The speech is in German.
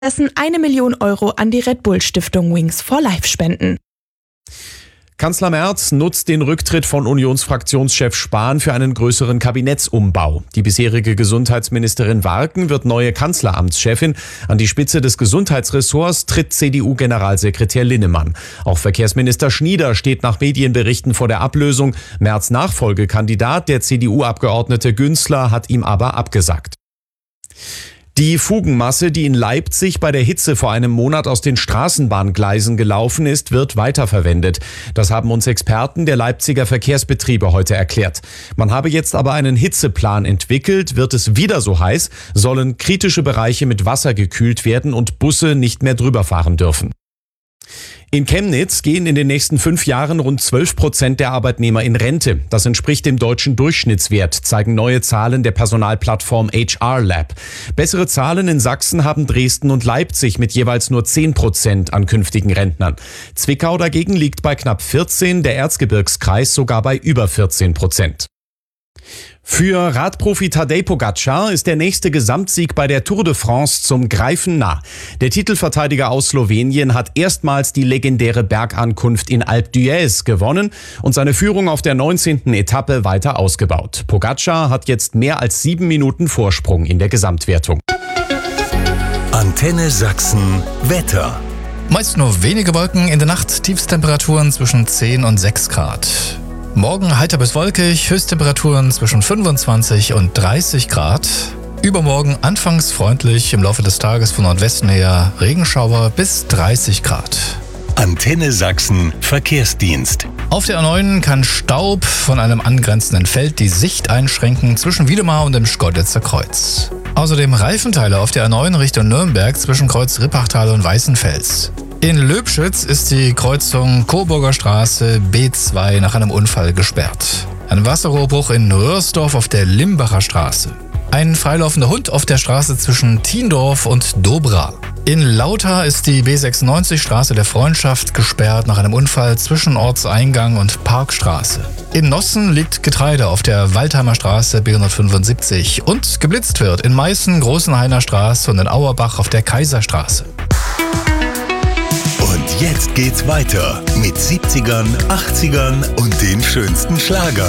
1 Million Euro an die Red Bull Stiftung Wings for Life spenden. Kanzler Merz nutzt den Rücktritt von Unionsfraktionschef Spahn für einen größeren Kabinettsumbau. Die bisherige Gesundheitsministerin Warken wird neue Kanzleramtschefin. An die Spitze des Gesundheitsressorts tritt CDU-Generalsekretär Linnemann. Auch Verkehrsminister Schnieder steht nach Medienberichten vor der Ablösung. Merz' Nachfolgekandidat, der CDU-Abgeordnete Günzler, hat ihm aber abgesagt. Die Fugenmasse, die in Leipzig bei der Hitze vor einem Monat aus den Straßenbahngleisen gelaufen ist, wird weiterverwendet. Das haben uns Experten der Leipziger Verkehrsbetriebe heute erklärt. Man habe jetzt aber einen Hitzeplan entwickelt. Wird es wieder so heiß, sollen kritische Bereiche mit Wasser gekühlt werden und Busse nicht mehr drüber fahren dürfen. In Chemnitz gehen in den nächsten 5 Jahren rund 12% der Arbeitnehmer in Rente. Das entspricht dem deutschen Durchschnittswert, zeigen neue Zahlen der Personalplattform HR Lab. Bessere Zahlen in Sachsen haben Dresden und Leipzig mit jeweils nur 10% an künftigen Rentnern. Zwickau dagegen liegt bei knapp 14%, der Erzgebirgskreis sogar bei über 14%. Für Radprofi Tadej Pogačar ist der nächste Gesamtsieg bei der Tour de France zum Greifen nah. Der Titelverteidiger aus Slowenien hat erstmals die legendäre Bergankunft in Alpe d'Huez gewonnen und seine Führung auf der 19. Etappe weiter ausgebaut. Pogačar hat jetzt mehr als 7 Minuten Vorsprung in der Gesamtwertung. Antenne Sachsen Wetter. Meist nur wenige Wolken, in der Nacht Tiefstemperaturen zwischen 10 und 6 Grad. Morgen heiter bis wolkig, Höchsttemperaturen zwischen 25 und 30 Grad. Übermorgen anfangs freundlich, im Laufe des Tages von Nordwesten her Regenschauer bis 30 Grad. Antenne Sachsen Verkehrsdienst. Auf der A9 kann Staub von einem angrenzenden Feld die Sicht einschränken zwischen Wiedemar und dem Schkeuditzer Kreuz. Außerdem Reifenteile auf der A9 Richtung Nürnberg zwischen Kreuz Rippachtal und Weißenfels. In Löbschütz ist die Kreuzung Coburger Straße B2 nach einem Unfall gesperrt. Ein Wasserrohrbruch in Röhrsdorf auf der Limbacher Straße. Ein freilaufender Hund auf der Straße zwischen Tiendorf und Dobra. In Lauter ist die B96 Straße der Freundschaft gesperrt nach einem Unfall zwischen Ortseingang und Parkstraße. In Nossen liegt Getreide auf der Waldheimer Straße B175 und geblitzt wird in Meißen, Großenhainer Straße und in Auerbach auf der Kaiserstraße. Und jetzt geht's weiter mit 70ern, 80ern und den schönsten Schlagern.